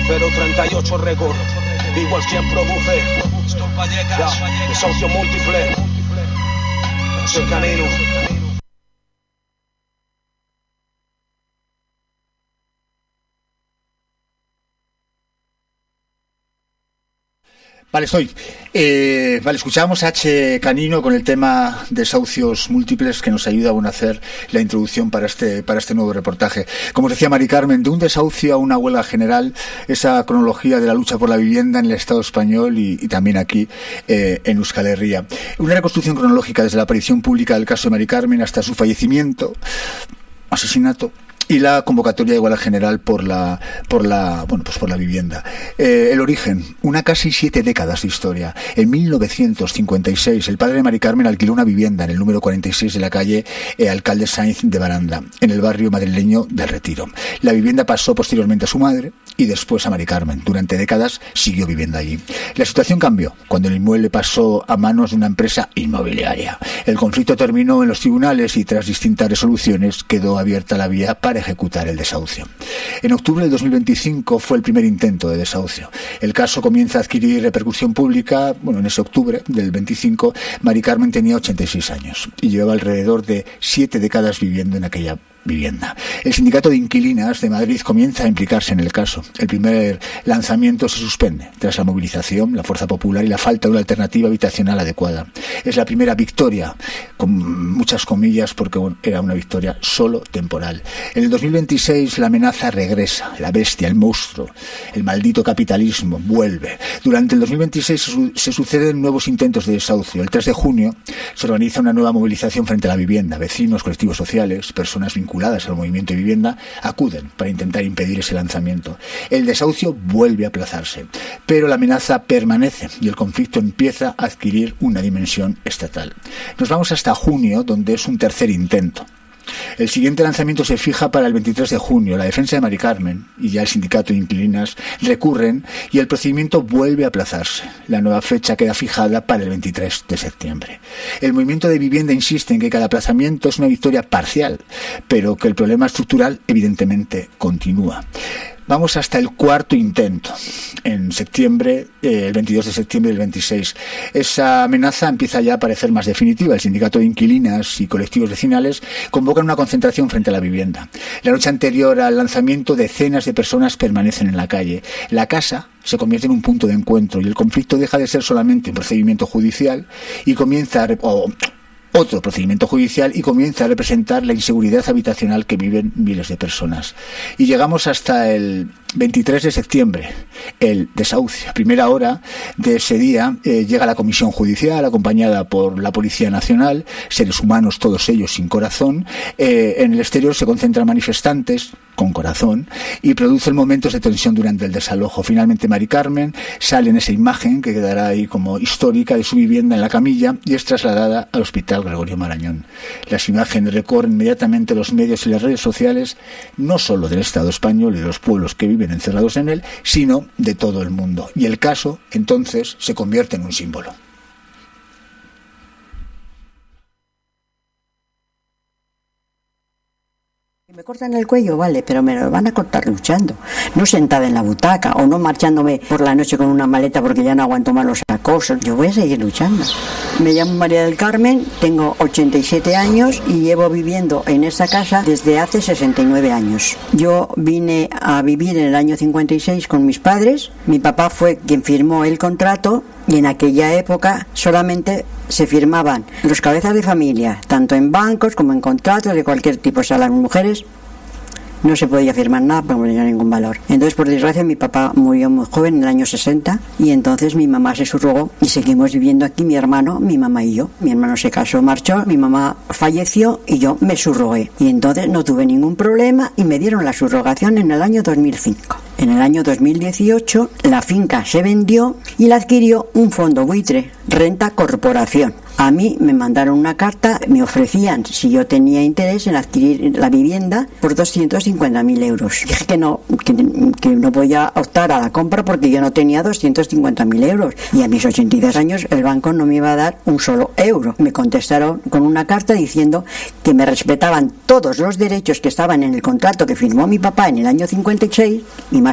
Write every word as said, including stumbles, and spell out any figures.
pero treinta y ocho récord. Igual quien produce. Ya, desahucio múltiple. Soy Canino. Vale, estoy. Eh, vale, escuchamos a H. Canino con el tema desahucios múltiples que nos ayuda a hacer la introducción para este para este nuevo reportaje. Como os decía Mari Carmen, de un desahucio a una huelga general, esa cronología de la lucha por la vivienda en el Estado español y, y también aquí eh, en Euskal Herria. Una reconstrucción cronológica desde la aparición pública del caso de Mari Carmen hasta su fallecimiento, asesinato y la convocatoria de huelga general por la por la bueno pues por la vivienda. Eh, el origen, una casi siete décadas de historia. En mil novecientos cincuenta y seis el padre de Mari Carmen alquiló una vivienda en el número cuarenta y seis de la calle eh, Alcalde Sainz de Baranda, en el barrio madrileño del Retiro. La vivienda pasó posteriormente a su madre y después a Mari Carmen. Durante décadas siguió viviendo allí. La situación cambió cuando el inmueble pasó a manos de una empresa inmobiliaria. El conflicto terminó en los tribunales y tras distintas resoluciones quedó abierta la vía para ejecutar el desahucio. En octubre del dos mil veinticinco fue el primer intento de desahucio. El caso comienza a adquirir repercusión pública. Bueno, en ese octubre del veinticinco, Mari Carmen tenía ochenta y seis años y llevaba alrededor de siete décadas viviendo en aquella vivienda. El sindicato de inquilinas de Madrid comienza a implicarse en el caso. El primer lanzamiento se suspende tras la movilización, la fuerza popular y la falta de una alternativa habitacional adecuada. Es la primera victoria, con muchas comillas, porque bueno, era una victoria solo temporal. En el dos mil veintiséis la amenaza regresa, la bestia, el monstruo, el maldito capitalismo vuelve. Durante el dos mil veintiséis se, su- se suceden nuevos intentos de desahucio. El tres de junio se organiza una nueva movilización frente a la vivienda. Vecinos, colectivos sociales, personas vinculadas vinculadas al movimiento de vivienda acuden para intentar impedir ese lanzamiento. El desahucio vuelve a aplazarse, pero la amenaza permanece y el conflicto empieza a adquirir una dimensión estatal. Nos vamos hasta junio, donde es un tercer intento. El siguiente lanzamiento se fija para el veintitrés de junio. La defensa de Mari Carmen y ya el sindicato de inquilinas recurren y el procedimiento vuelve a aplazarse. La nueva fecha queda fijada para el veintitrés de septiembre. El movimiento de vivienda insiste en que cada aplazamiento es una victoria parcial, pero que el problema estructural evidentemente continúa. Vamos hasta el cuarto intento, en septiembre, eh, el veintidós de septiembre del veintiséis. Esa amenaza empieza ya a parecer más definitiva. El sindicato de inquilinas y colectivos vecinales convocan una concentración frente a la vivienda. La noche anterior al lanzamiento, decenas de personas permanecen en la calle. La casa se convierte en un punto de encuentro y el conflicto deja de ser solamente un procedimiento judicial y comienza a... Rep- o, otro procedimiento judicial y comienza a representar la inseguridad habitacional que viven miles de personas. Y llegamos hasta el veintitrés de septiembre, el desahucio. A primera hora de ese día eh, llega la comisión judicial acompañada por la Policía Nacional, seres humanos todos ellos sin corazón. Eh, en el exterior se concentran manifestantes con corazón y producen momentos de tensión durante el desalojo. Finalmente Mari Carmen sale en esa imagen que quedará ahí como histórica de su vivienda en la camilla y es trasladada al Hospital Gregorio Marañón. Las imágenes recorren inmediatamente los medios y las redes sociales, no solo del Estado español y de los pueblos que viven encerrados en él, sino de todo el mundo. Y el caso, entonces, se convierte en un símbolo. Me cortan el cuello, vale, pero me lo van a cortar luchando, no sentada en la butaca o no marchándome por la noche con una maleta porque ya no aguanto más los acosos. Yo voy a seguir luchando. Me llamo María del Carmen, tengo ochenta y siete años y llevo viviendo en esta casa desde hace sesenta y nueve años. Yo vine a vivir en el año cincuenta y seis con mis padres. Mi papá fue quien firmó el contrato y en aquella época solamente se firmaban los cabezas de familia, tanto en bancos como en contratos de cualquier tipo. O sea, las mujeres no se podía firmar nada porque no tenía ningún valor. Entonces, por desgracia, mi papá murió muy joven, en el año sesenta, y entonces mi mamá se subrogó y seguimos viviendo aquí, mi hermano, mi mamá y yo. Mi hermano se casó, marchó, mi mamá falleció y yo me subrogué. Y entonces no tuve ningún problema y me dieron la subrogación en el año dos mil cinco. En el año dos mil dieciocho la finca se vendió y la adquirió un fondo buitre, Renta Corporación. A mí me mandaron una carta, me ofrecían si yo tenía interés en adquirir la vivienda por doscientos cincuenta mil euros. Dije que no, que, que no podía optar a la compra porque yo no tenía doscientos cincuenta mil euros y a mis ochenta y dos años el banco no me iba a dar un solo euro. Me contestaron con una carta diciendo que me respetaban todos los derechos que estaban en el contrato que firmó mi papá en el año cincuenta y seis y más